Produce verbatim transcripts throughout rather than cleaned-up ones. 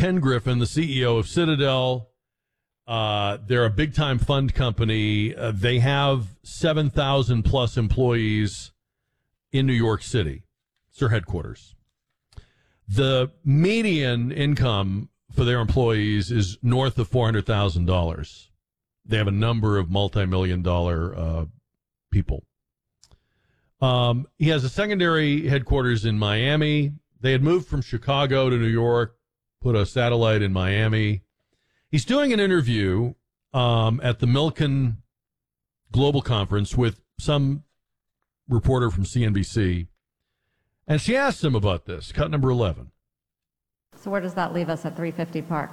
Ken Griffin, the C E O of Citadel. Uh, they're a big-time fund company. Uh, they have seven thousand plus employees in New York City. It's their headquarters. The median income for their employees is north of four hundred thousand dollars. They have a number of multi-million dollar uh, people. Um, he has a secondary headquarters in Miami. They had moved from Chicago to New York, put a satellite in Miami. He's doing an interview um, at the Milken Global Conference with some reporter from C N B C, and she asked him about this, cut number eleven. So where does that leave us at three fifty Park?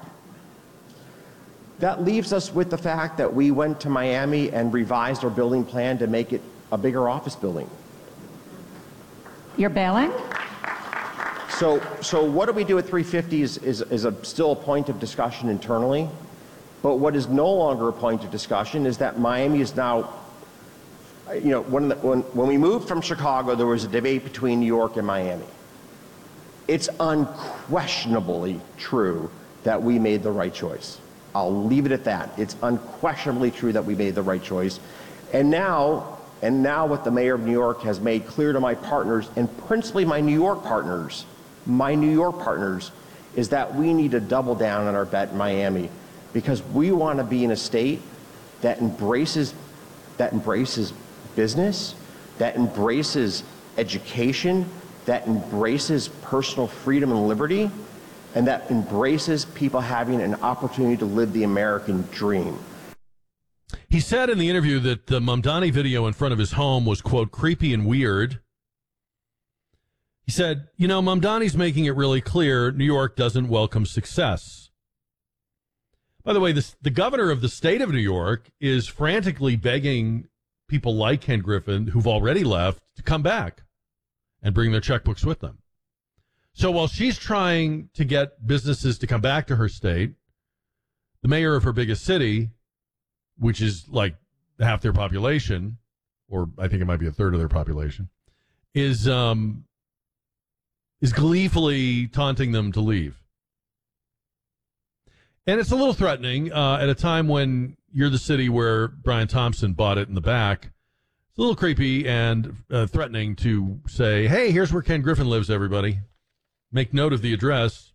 That leaves us with the fact that we went to Miami and revised our building plan to make it a bigger office building. You're bailing? So, so what do we do at three fifty is, is, is a, still a point of discussion internally. But what is no longer a point of discussion is that Miami is now, you know, when, the, when, when we moved from Chicago, there was a debate between New York and Miami. It's unquestionably true that we made the right choice. I'll leave it at that. It's unquestionably true that we made the right choice. And now, and now what the mayor of New York has made clear to my partners, and principally my New York partners, my New York partners, is that we need to double down on our bet in Miami, because we want to be in a state that embraces, that embraces business, that embraces education, that embraces personal freedom and liberty, and that embraces people having an opportunity to live the American dream. He said in the interview that the Mamdani video in front of his home was, quote, creepy and weird. He said, you know, Mamdani's making it really clear New York doesn't welcome success. By the way, this, the governor of the state of New York is frantically begging people like Ken Griffin, who've already left, to come back and bring their checkbooks with them. So while she's trying to get businesses to come back to her state, the mayor of her biggest city, which is like half their population, or I think it might be a third of their population, is um, is gleefully taunting them to leave. And it's a little threatening uh, at a time when you're the city where Brian Thompson bought it in the back. It's a little creepy and uh, threatening to say, hey, here's where Ken Griffin lives, everybody. Make note of the address.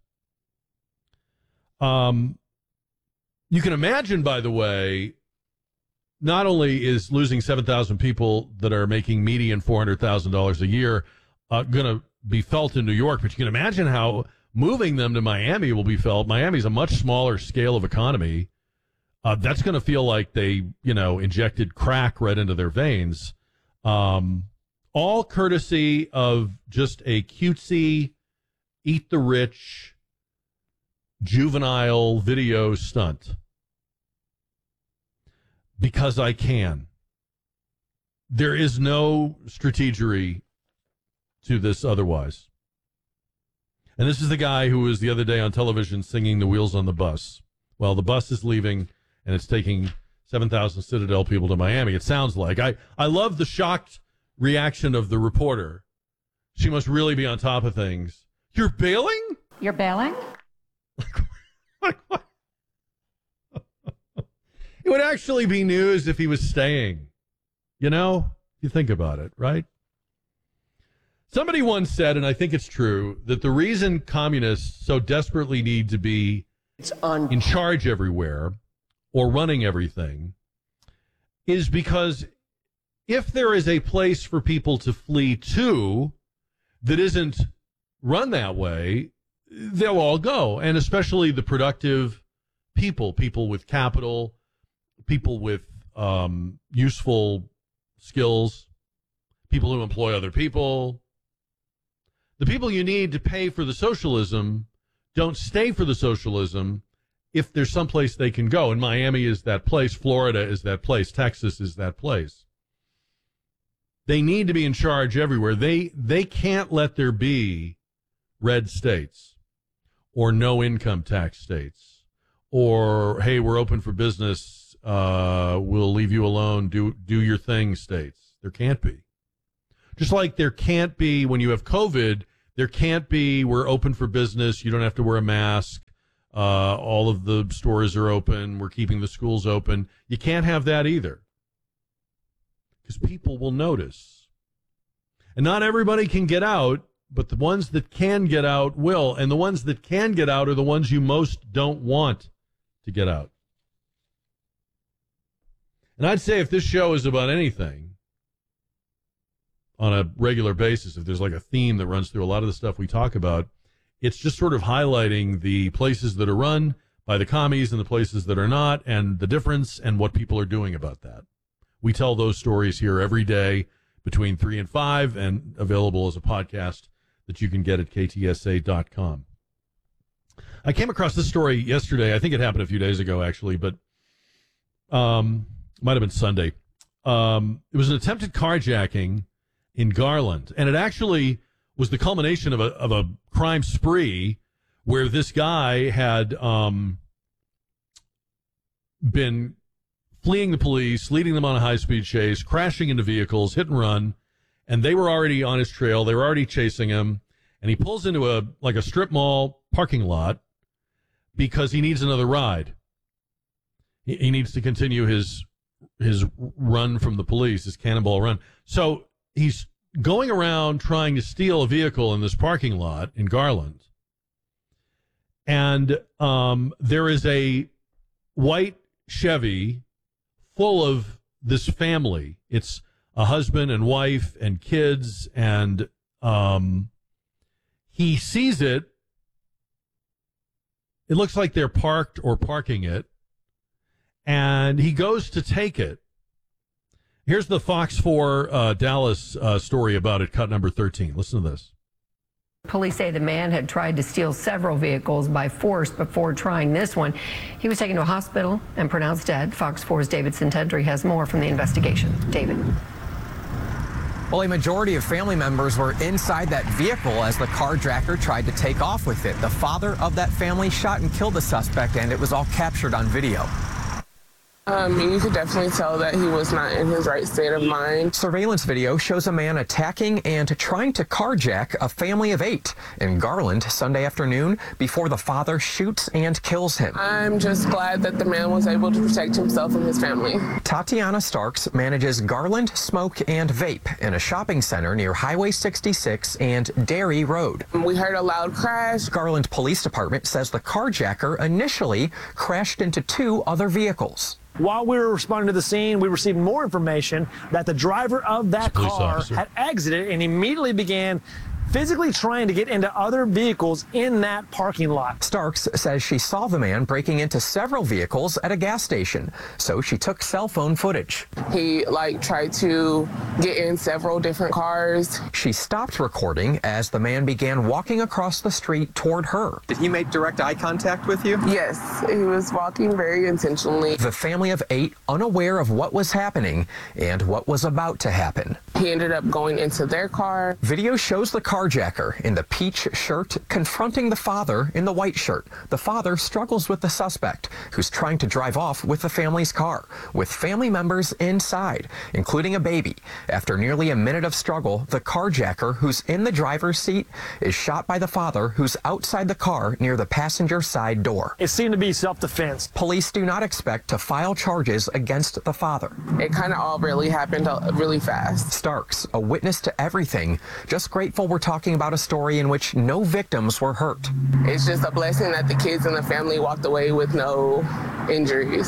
Um, you can imagine, by the way, not only is losing seven thousand people that are making median four hundred thousand dollars a year uh, going to be felt in New York, but you can imagine how moving them to Miami will be felt. Miami's a much smaller scale of economy. Uh, that's going to feel like they, you know, injected crack right into their veins. Um, all courtesy of just a cutesy, eat the rich, juvenile video stunt. Because I can. There is no strategery to this otherwise. And this is the guy who was the other day on television singing The Wheels on the Bus. Well, the bus is leaving, and it's taking seven thousand Citadel people to Miami, it sounds like. I, I love the shocked reaction of the reporter. She must really be on top of things. You're bailing? You're bailing? Like, what? It would actually be news if he was staying. You know? You think about it, right? Somebody once said, and I think it's true, that the reason communists so desperately need to be It's un- in charge everywhere or running everything is because if there is a place for people to flee to that isn't run that way, they'll all go. And especially the productive people, people with capital, people with um, useful skills, people who employ other people. The people you need to pay for the socialism don't stay for the socialism if there's someplace they can go. And Miami is that place. Florida is that place. Texas is that place. They need to be in charge everywhere. They they can't let there be red states or no income tax states or, hey, we're open for business. Uh, we'll leave you alone. Do do your thing states. There can't be. Just like there can't be, when you have COVID, there can't be, we're open for business, you don't have to wear a mask, Uh, all of the stores are open. We're keeping the schools open. You can't have that either, because people will notice. And not everybody can get out, but the ones that can get out will. And the ones that can get out are the ones you most don't want to get out. And I'd say if this show is about anything on a regular basis, if there's like a theme that runs through a lot of the stuff we talk about, it's just sort of highlighting the places that are run by the commies and the places that are not, and the difference and what people are doing about that. We tell those stories here every day between three and five, and available as a podcast that you can get at K T S A dot com. I came across this story yesterday. I think it happened a few days ago, actually, but um, might have been Sunday. Um, it was an attempted carjacking in Garland, and it actually was the culmination of a of a crime spree where this guy had um, been fleeing the police, leading them on a high-speed chase, crashing into vehicles, hit and run, and they were already on his trail. They were already chasing him, and he pulls into a like a strip mall parking lot because he needs another ride. He, he needs to continue his his run from the police, his cannonball run. So he's going around trying to steal a vehicle in this parking lot in Garland. And um, there is a white Chevy full of this family. It's a husband and wife and kids, and um, he sees it. It looks like they're parked or parking it, and he goes to take it. Here's the Fox four uh, Dallas uh, story about it, cut number thirteen. Listen to this. Police say the man had tried to steal several vehicles by force before trying this one. He was taken to a hospital and pronounced dead. Fox four's David Sintentry has more from the investigation. David. Well, a majority of family members were inside that vehicle as the carjacker tried to take off with it. The father of that family shot and killed the suspect, and it was all captured on video. Um, you could definitely tell that he was not in his right state of mind. Surveillance video shows a man attacking and trying to carjack a family of eight in Garland Sunday afternoon before the father shoots and kills him. I'm just glad that the man was able to protect himself and his family. Tatiana Starks manages Garland Smoke and Vape in a shopping center near Highway sixty-six and Dairy Road. We heard a loud crash. Garland Police Department says the carjacker initially crashed into two other vehicles. While we were responding to the scene, we received more information that the driver of that car officer. had exited and immediately began physically trying to get into other vehicles in that parking lot. Starks says she saw the man breaking into several vehicles at a gas station, so she took cell phone footage. He like tried to get in several different cars. She stopped recording as the man began walking across the street toward her. Did he make direct eye contact with you? Yes, he was walking very intentionally. The family of eight unaware of what was happening and what was about to happen. He ended up going into their car. Video shows the carjacker in the peach shirt confronting the father in the white shirt. The father struggles with the suspect, who's trying to drive off with the family's car, with family members inside, including a baby. After nearly a minute of struggle, the carjacker, who's in the driver's seat, is shot by the father, who's outside the car near the passenger side door. It seemed to be self-defense. Police do not expect to file charges against the father. It kind of all really happened really fast. Starks, a witness to everything, just grateful we're talking about a story in which no victims were hurt. It's just a blessing that the kids and the family walked away with no injuries.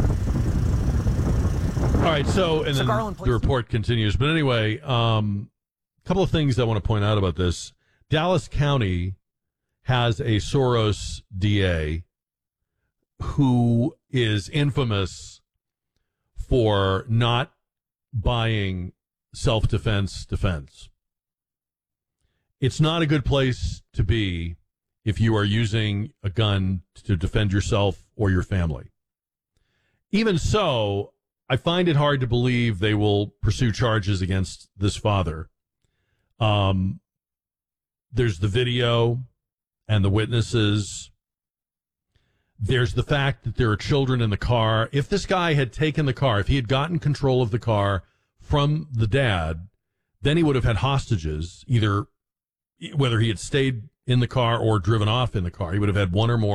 All right, so, and So then Garland, the please. report continues. But anyway, um, a couple of things I want to point out about this. Dallas County has a Soros D A who is infamous for not buying self-defense defense. It's not a good place to be if you are using a gun to defend yourself or your family. Even so, I find it hard to believe they will pursue charges against this father. Um, there's the video and the witnesses. There's the fact that there are children in the car. If this guy had taken the car, if he had gotten control of the car from the dad, then he would have had hostages, either whether he had stayed in the car or driven off in the car. He would have had one or more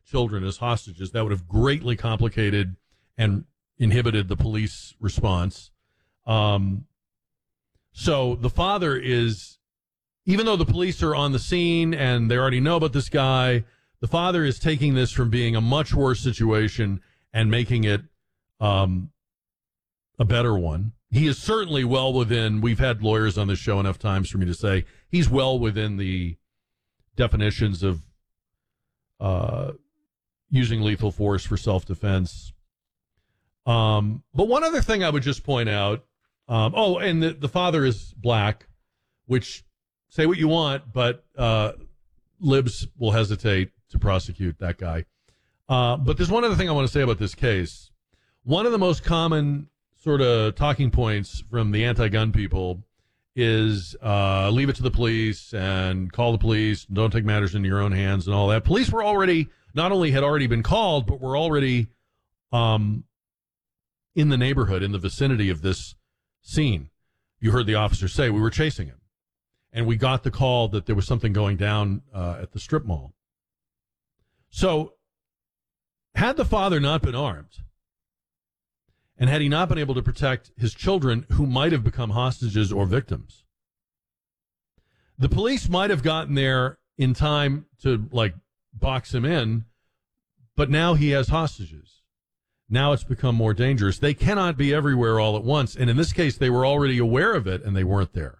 children as hostages. That would have greatly complicated and inhibited the police response. Um, so the father is, even though the police are on the scene and they already know about this guy, the father is taking this from being a much worse situation and making it um, a better one. He is certainly well within, we've had lawyers on this show enough times for me to say, he's well within the definitions of uh, using lethal force for self-defense. Um, but one other thing I would just point out, um, oh, and the, the father is black, which, say what you want, but uh, libs will hesitate to prosecute that guy. Uh, but there's one other thing I want to say about this case. One of the most common sort of talking points from the anti-gun people is uh, leave it to the police and call the police, don't take matters into your own hands and all that. Police were already, not only had already been called, but were already um, in the neighborhood, in the vicinity of this scene. You heard the officer say, we were chasing him. And we got the call that there was something going down uh, at the strip mall. So had the father not been armed, and had he not been able to protect his children who might have become hostages or victims, the police might have gotten there in time to, like, box him in, but now he has hostages. Now it's become more dangerous. They cannot be everywhere all at once, and in this case, they were already aware of it, and they weren't there.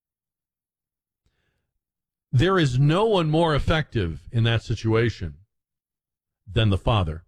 There is no one more effective in that situation than the father.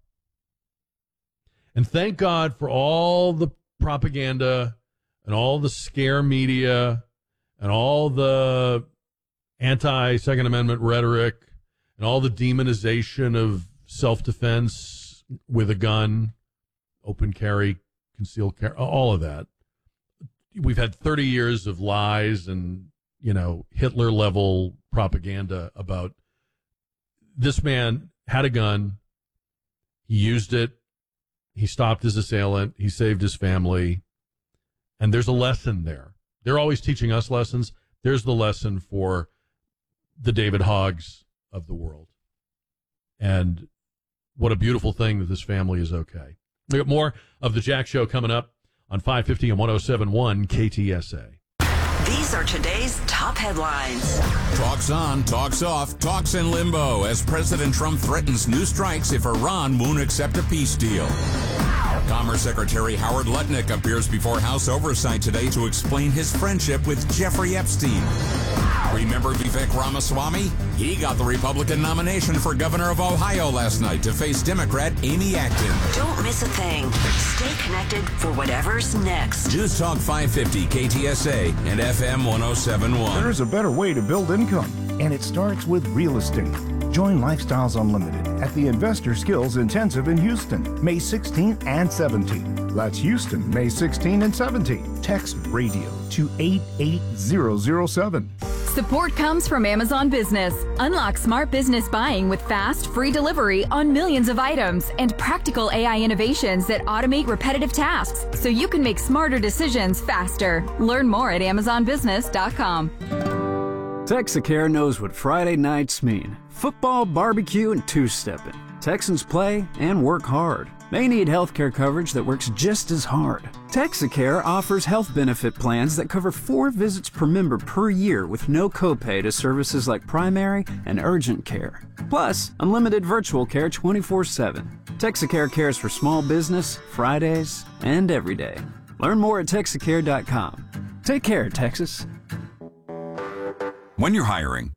And thank God for all the propaganda and all the scare media and all the anti-Second Amendment rhetoric and all the demonization of self-defense with a gun, open carry, concealed carry, all of that. We've had thirty years of lies and, you know, Hitler-level propaganda about this man had a gun, he used it, he stopped his assailant, he saved his family, and there's a lesson there. They're always teaching us lessons. There's the lesson for the David Hoggs of the world. And what a beautiful thing that this family is okay. We got more of the Jack Show coming up on five fifty and one oh seven point one K T S A. These are today's top headlines. Talks on, talks off, talks in limbo as President Trump threatens new strikes if Iran won't accept a peace deal. Commerce Secretary Howard Lutnick appears before House Oversight today to explain his friendship with Jeffrey Epstein. Remember Vivek Ramaswamy? He got the Republican nomination for governor of Ohio last night to face Democrat Amy Acton. Don't miss a thing. Stay connected for whatever's next. News Talk five fifty K T S A and F M one oh seven point one. There's a better way to build income, and it starts with real estate. Join Lifestyles Unlimited at the Investor Skills Intensive in Houston, May sixteenth and seventeenth. That's Houston, May sixteenth and seventeenth. Text radio to eight eight zero zero seven. Support comes from Amazon Business. Unlock smart business buying with fast, free delivery on millions of items and practical A I innovations that automate repetitive tasks so you can make smarter decisions faster. Learn more at amazon business dot com. Texacare knows what Friday nights mean. Football, barbecue, and two-stepping. Texans play and work hard. They need healthcare coverage that works just as hard. Texacare offers health benefit plans that cover four visits per member per year with no copay to services like primary and urgent care. Plus, unlimited virtual care twenty-four seven. Texacare cares for small business, Fridays, and every day. Learn more at texacare dot com. Take care, Texas. When you're hiring,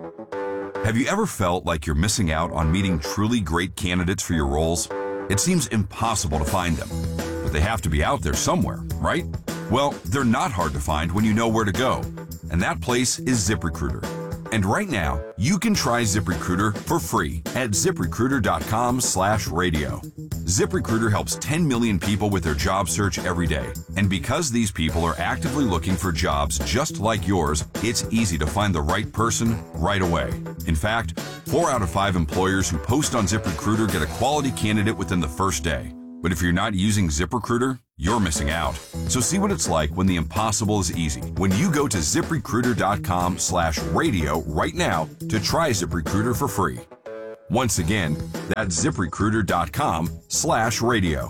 have you ever felt like you're missing out on meeting truly great candidates for your roles? It seems impossible to find them, but they have to be out there somewhere, right? Well, they're not hard to find when you know where to go, and that place is ZipRecruiter. And right now, you can try ZipRecruiter for free at ziprecruiter dot com slash radio. ZipRecruiter helps ten million people with their job search every day. And because these people are actively looking for jobs just like yours, it's easy to find the right person right away. In fact, four out of five employers who post on ZipRecruiter get a quality candidate within the first day. But if you're not using ZipRecruiter, you're missing out. So see what it's like when the impossible is easy. When you go to ziprecruiter dot com slash radio right now to try ZipRecruiter for free. Once again, that's ZipRecruiter.com slash radio.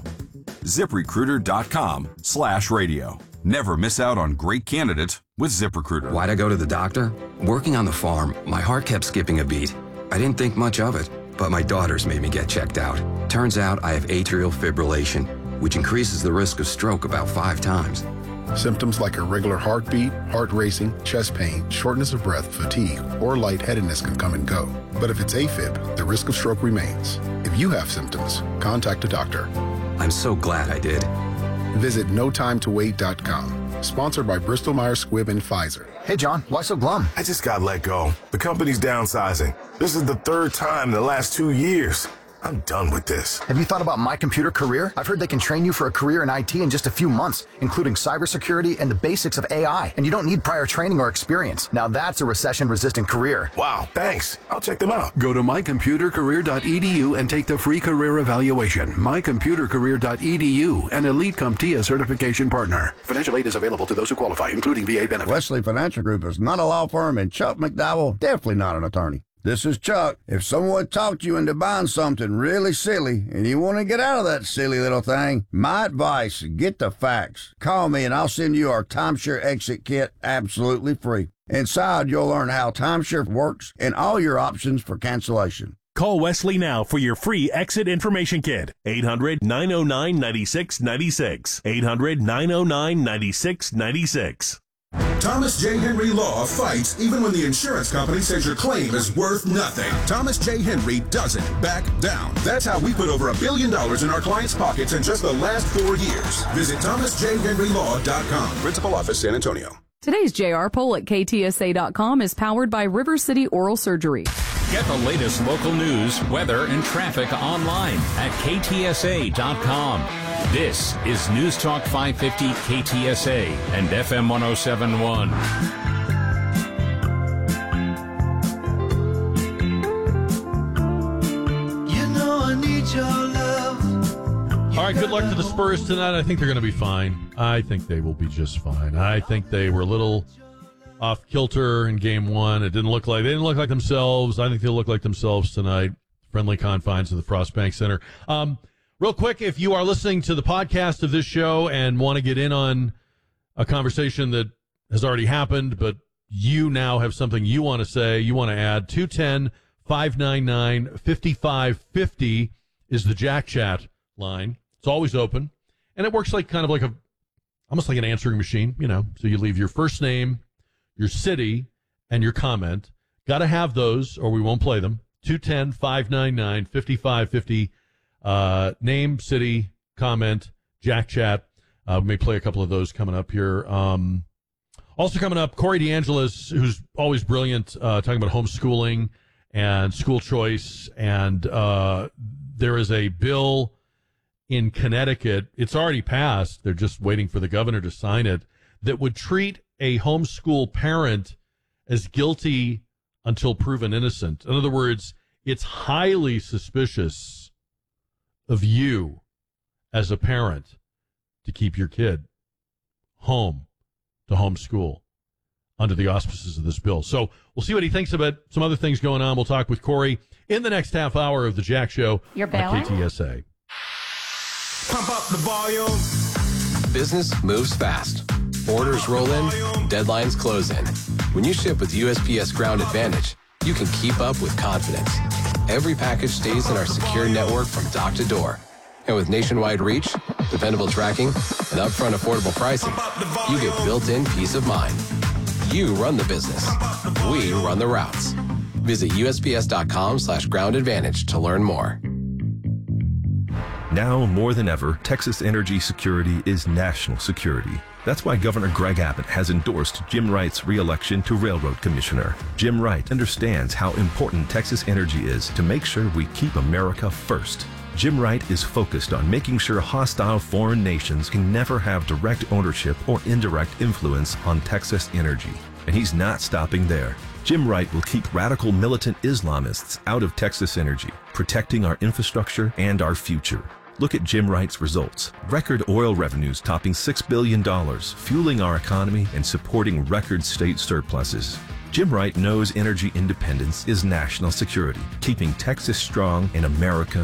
ZipRecruiter.com slash radio. Never miss out on great candidates with ZipRecruiter. Why'd I go to the doctor? Working on the farm, my heart kept skipping a beat. I didn't think much of it, but my daughters made me get checked out. Turns out I have atrial fibrillation, which increases the risk of stroke about five times. Symptoms like irregular heartbeat, heart racing, chest pain, shortness of breath, fatigue, or lightheadedness can come and go. But if it's AFib, the risk of stroke remains. If you have symptoms, contact a doctor. I'm so glad I did. Visit no time to wait dot com. Sponsored by Bristol Myers Squibb and Pfizer. Hey, John, why so glum? I just got let go. The company's downsizing. This is the third time in the last two years. I'm done with this. Have you thought about My Computer Career? I've heard they can train you for a career in I T in just a few months, including cybersecurity and the basics of A I. And you don't need prior training or experience. Now that's a recession-resistant career. Wow, thanks. I'll check them out. Go to my computer career dot e d u and take the free career evaluation. my computer career dot e d u, an Elite CompTIA certification partner. Financial aid is available to those who qualify, including V A benefits. Wesley Financial Group is not a law firm, and Chuck McDowell, definitely not an attorney. This is Chuck. If someone talked you into buying something really silly and you want to get out of that silly little thing, my advice, get the facts. Call me and I'll send you our timeshare exit kit absolutely free. Inside, you'll learn how timeshare works and all your options for cancellation. Call Wesley now for your free exit information kit. eight hundred, nine oh nine, nine six nine six. eight hundred, nine oh nine, nine six nine six. Thomas J. Henry Law fights even when the insurance company says your claim is worth nothing. Thomas J. Henry doesn't back down. That's how we put over a billion dollars in our clients' pockets in just the last four years. Visit thomas j henry law dot com. Principal Office, San Antonio. Today's J R poll at K T S A dot com is powered by River City Oral Surgery. Get the latest local news, weather, and traffic online at K T S A dot com. This is News Talk five fifty K T S A and F M one oh seven point one. You know I need your love. All right, good luck to the Spurs tonight. I think they're going to be fine. I think they will be just fine. I think they were a little off kilter in game one. It didn't look like they didn't look like themselves. I think they'll look like themselves tonight. Friendly confines of the Frost Bank Center. Um, real quick, if you are listening to the podcast of this show and want to get in on a conversation that has already happened, but you now have something you want to say, you want to add, two one zero, five nine nine, five five five zero is the Jack Chat line. It's always open, and it works like kind of like a, almost like an answering machine, you know. So you leave your first name, your city, and your comment. Got to have those, or we won't play them. two one zero, five nine nine, five five five zero. Uh, name, city, comment, Jack Chat. Uh, we may play a couple of those coming up here. Um, also coming up, Corey DeAngelis, who's always brilliant, uh, talking about homeschooling and school choice. And uh, there is a bill in Connecticut. It's already passed. They're just waiting for the governor to sign it, that would treat a homeschool parent as guilty until proven innocent. In other words, it's highly suspicious of you as a parent to keep your kid home to homeschool under the auspices of this bill. So we'll see what he thinks about some other things going on. We'll talk with Corey in the next half hour of the Jack Show You're on K T S A. Pump up the volume. Business moves fast. Orders roll in, deadlines close in. When you ship with U S P S Ground Advantage, you can keep up with confidence. Every package stays in our secure network from dock to door. And with nationwide reach, dependable tracking, and upfront affordable pricing, you get built-in peace of mind. You run the business. We run the routes. Visit U S P S dot com slash ground advantage to learn more. Now more than ever, Texas energy security is national security. That's why Governor Greg Abbott has endorsed Jim Wright's re-election to Railroad Commissioner. Jim Wright understands how important Texas energy is to make sure we keep America first. Jim Wright is focused on making sure hostile foreign nations can never have direct ownership or indirect influence on Texas energy. And he's not stopping there. Jim Wright will keep radical militant Islamists out of Texas energy, protecting our infrastructure and our future. Look at Jim Wright's results. Record oil revenues topping six billion dollars, fueling our economy and supporting record state surpluses. Jim Wright knows energy independence is national security, keeping Texas strong and America